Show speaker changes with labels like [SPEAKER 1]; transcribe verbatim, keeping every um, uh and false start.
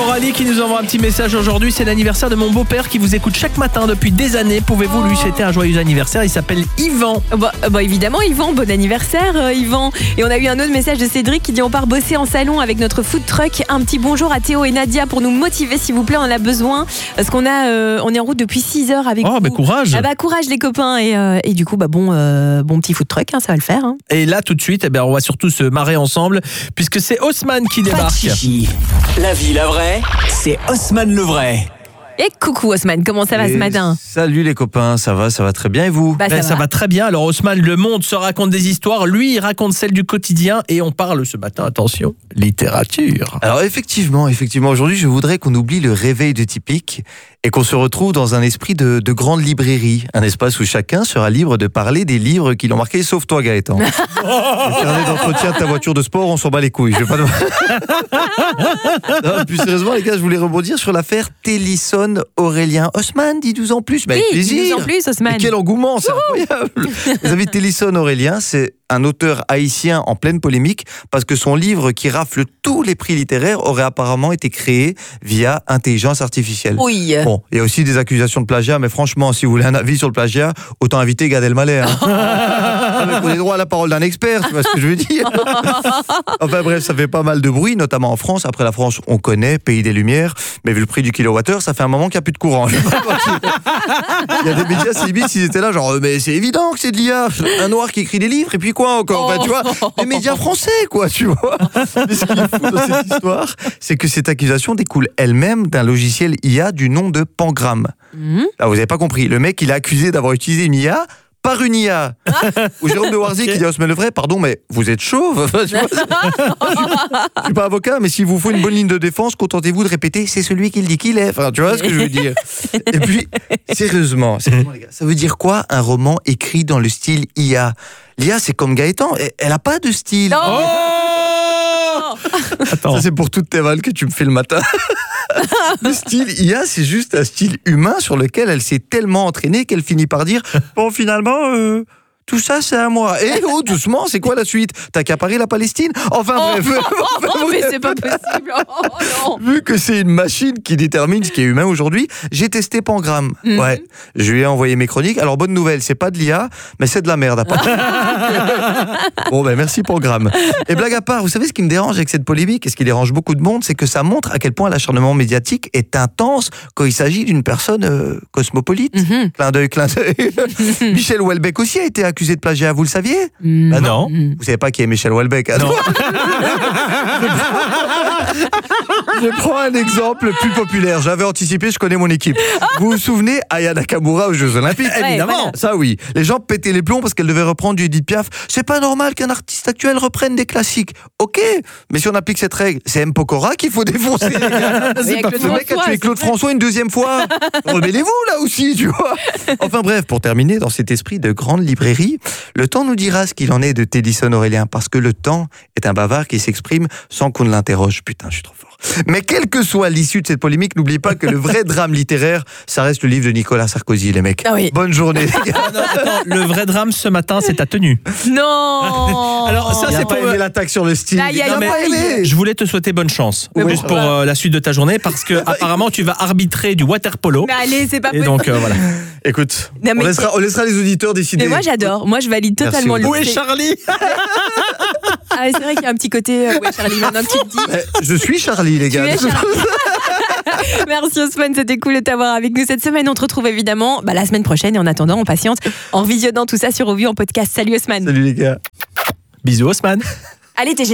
[SPEAKER 1] Coralie qui nous envoie un petit message aujourd'hui. C'est l'anniversaire de mon beau-père qui vous écoute chaque matin depuis des années. Pouvez-vous lui souhaiter un joyeux anniversaire? Il s'appelle Yvan.
[SPEAKER 2] Bah, bah évidemment Yvan, bon anniversaire euh, Yvan. Et on a eu un autre message de Cédric qui dit on part bosser en salon avec notre food truck. Un petit bonjour à Théo et Nadia pour nous motiver s'il vous plaît, on en a besoin. Parce qu'on a, euh, on est en route depuis six heures avec
[SPEAKER 1] oh,
[SPEAKER 2] vous.
[SPEAKER 1] bah courage.
[SPEAKER 2] Ah bah courage les copains. Et, euh, et du coup bah bon, euh, bon petit food truck, hein, ça va le faire. Hein.
[SPEAKER 1] Et là tout de suite, eh ben, on va surtout se marrer ensemble puisque c'est Haussmann qui débarque.
[SPEAKER 3] Chichi. La vie, la vraie, c'est Haussmann le vrai.
[SPEAKER 2] Et coucou Haussmann, comment ça va
[SPEAKER 4] Et
[SPEAKER 2] ce matin?
[SPEAKER 4] Salut les copains, ça va, ça va très bien et vous?
[SPEAKER 2] Bah, ça,
[SPEAKER 1] Eh,
[SPEAKER 2] va.
[SPEAKER 1] ça va très bien. Alors Haussmann, le monde se raconte des histoires. Lui, il raconte celles du quotidien et on parle ce matin, attention, littérature.
[SPEAKER 4] Alors effectivement, effectivement, aujourd'hui je voudrais qu'on oublie le réveil de typique et qu'on se retrouve dans un esprit de, de grande librairie, un espace où chacun sera libre de parler des livres qui l'ont marqué, sauf toi Gaëtan. Le carnet d'entretien de ta voiture de sport, on s'en bat les couilles. Je vais pas... non, plus sérieusement les gars, je voulais rebondir sur l'affaire Télisson Aurélien Haussmann, dit douze ans plus. Mais
[SPEAKER 2] Oui,
[SPEAKER 4] avec plaisir.
[SPEAKER 2] dix-douze ans plus Haussmann.
[SPEAKER 4] Mais quel engouement, c'est incroyable. Les amis, Télisson Aurélien, c'est un auteur haïtien en pleine polémique parce que son livre qui rafle tous les prix littéraires aurait apparemment été créé via intelligence artificielle.
[SPEAKER 2] Oui.
[SPEAKER 4] Bon, il y a aussi des accusations de plagiat, mais franchement, si vous voulez un avis sur le plagiat, autant inviter Gad Elmaleh. Hein. Ah, mais on est droit à la parole d'un expert, tu vois ce que je veux dire. Enfin bref, ça fait pas mal de bruit, notamment en France. Après la France, on connaît, pays des Lumières, mais vu le prix du kilowattheure, ça fait un moment qu'il n'y a plus de courant. Il y a des médias, c'est limite, s'ils étaient là, genre, mais c'est évident que c'est de l'I A. Un noir qui écrit des livres, et puis quoi encore, enfin, tu vois, les médias français, quoi, tu vois. Mais ce qui est fou dans cette histoire, c'est que cette accusation découle elle-même d'un logiciel I A du nom de Pangram.
[SPEAKER 2] Mmh.
[SPEAKER 4] Là, vous n'avez pas compris. Le mec, il est accusé d'avoir utilisé une I A par une I A. Ou Jérôme de Warzy okay. qui dit à Haussmann le vrai, pardon, mais vous êtes chauve. Enfin, tu vois, je suis pas avocat, mais s'il vous faut une bonne ligne de défense, contentez-vous de répéter, c'est celui qui le dit qu'il est. Enfin, tu vois ce que je veux dire. Et puis, sérieusement, sérieusement les gars, ça veut dire quoi un roman écrit dans le style I A? L'I A, c'est comme Gaëtan, elle a pas de style.
[SPEAKER 2] Non.
[SPEAKER 1] Oh Attends.
[SPEAKER 4] Ça, c'est pour toutes tes vannes que tu me fais le matin. Le style I A, c'est juste un style humain sur lequel elle s'est tellement entraînée qu'elle finit par dire « Bon, finalement, euh, tout ça, c'est à moi. » Eh oh, doucement, c'est quoi la suite? T'as accaparé la Palestine? Enfin
[SPEAKER 2] oh,
[SPEAKER 4] bref.
[SPEAKER 2] Oh, oh, oh, mais c'est pas possible. Oh, non.
[SPEAKER 4] Vu que c'est une machine qui détermine ce qui est humain aujourd'hui, j'ai testé Pangram. Mm-hmm. Ouais, je lui ai envoyé mes chroniques. Alors, bonne nouvelle, c'est pas de l'I A, mais c'est de la merde à part. Bon, ben merci Pangram. Et blague à part, vous savez ce qui me dérange avec cette polémique et ce qui dérange beaucoup de monde, c'est que ça montre à quel point l'acharnement médiatique est intense quand il s'agit d'une personne euh, cosmopolite. Mm-hmm. Clin d'œil, clin d'œil. Michel Houellebecq aussi a été accusé de plagiat, vous le saviez?
[SPEAKER 1] Mmh. Bah non.
[SPEAKER 4] Mmh. Vous savez pas qui est Michel Houellebecq? Ah non. Je prends un exemple plus populaire. J'avais anticipé, je connais mon équipe. Vous vous souvenez Aya Nakamura aux Jeux Olympiques?
[SPEAKER 2] Ouais,
[SPEAKER 4] évidemment. Voilà. Ça oui. Les gens pétaient les plombs parce qu'elle devait reprendre du Edith Piaf. C'est pas normal qu'un artiste actuel reprenne des classiques. Ok, mais si on applique cette règle, c'est M. Pokora qu'il faut défoncer. Les gars. C'est pas... Le mec a tué Claude François une deuxième fois. Rebellez-vous là aussi, tu vois. Enfin bref, pour terminer dans cet esprit de grande librairie, le temps nous dira ce qu'il en est de Télisson Aurélien, parce que le temps est un bavard qui s'exprime sans qu'on ne l'interroge. Putain, je suis trop fort. Mais quelle que soit l'issue de cette polémique, n'oubliez pas que le vrai drame littéraire, ça reste le livre de Nicolas Sarkozy, les mecs.
[SPEAKER 2] Ah oui.
[SPEAKER 4] Bonne journée. Les gars.
[SPEAKER 1] Non, attends, le vrai drame ce matin, c'est ta tenue.
[SPEAKER 2] Non.
[SPEAKER 1] Alors ça,
[SPEAKER 4] Il
[SPEAKER 1] c'est
[SPEAKER 4] a pas
[SPEAKER 1] pour
[SPEAKER 4] aimé l'attaque sur le style.
[SPEAKER 2] Aïe, aïe,
[SPEAKER 4] Il a
[SPEAKER 2] aïe.
[SPEAKER 4] pas aimé.
[SPEAKER 1] Je voulais te souhaiter bonne chance,
[SPEAKER 4] Oui,
[SPEAKER 1] juste pour euh, la suite de ta journée, parce que apparemment tu vas arbitrer du water polo.
[SPEAKER 2] Mais allez, c'est pas
[SPEAKER 1] Et
[SPEAKER 2] possible.
[SPEAKER 1] donc euh, voilà.
[SPEAKER 4] Écoute,
[SPEAKER 2] Non, mais
[SPEAKER 4] on, laissera, on laissera les auditeurs décider.
[SPEAKER 2] Mais moi j'adore, moi je valide
[SPEAKER 4] Merci,
[SPEAKER 2] totalement le
[SPEAKER 1] Où est Charlie?
[SPEAKER 2] Ah, c'est vrai qu'il y a un petit côté euh, ouais Charlie maintenant que tu te dis.
[SPEAKER 4] Eh, je suis Charlie, les
[SPEAKER 2] Tu
[SPEAKER 4] gars.
[SPEAKER 2] es Charlie. Merci Haussmann, c'était cool de t'avoir avec nous cette semaine. On te retrouve évidemment bah, la semaine prochaine et en attendant on patiente en visionnant tout ça sur Ovu en podcast. Salut Haussmann.
[SPEAKER 4] Salut les gars.
[SPEAKER 1] Bisous Haussmann.
[SPEAKER 2] Allez, t'es génial.